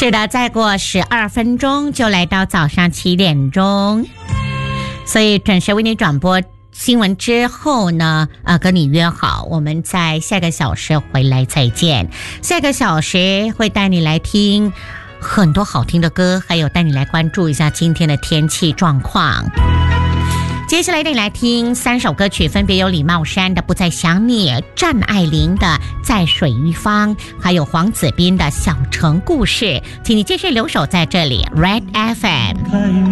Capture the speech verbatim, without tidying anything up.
是的，再过十二分钟就来到早上七点钟，所以准时为你转播新闻之后呢，呃，跟你约好，我们在下个小时回来再见。下个小时会带你来听很多好听的歌，还有带你来关注一下今天的天气状况。接下来带你来听三首歌曲，分别有李茂山的《不再想你》、战爱玲的《在水一方》，还有黄子斌的《小城故事》。请你继续留守在这里 Red F M。